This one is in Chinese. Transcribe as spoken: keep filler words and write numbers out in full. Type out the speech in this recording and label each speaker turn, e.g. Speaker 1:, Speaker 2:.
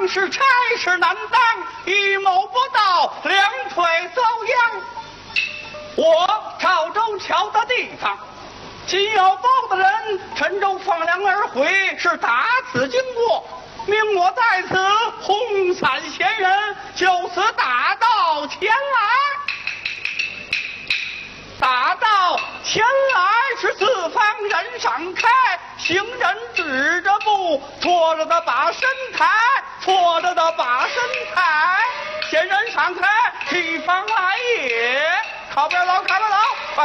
Speaker 1: 当是差事难当，预谋不到，两腿遭殃。我赵州桥的地方，仅有报的人陈州放粮而回，是打此经过，命我在此轰散闲人，就此打到前来。打到前来是四方人闪开，行人指着步，错着的把身抬，错着的把身抬，闲人闪开，提防来也。靠边牢，靠边牢，快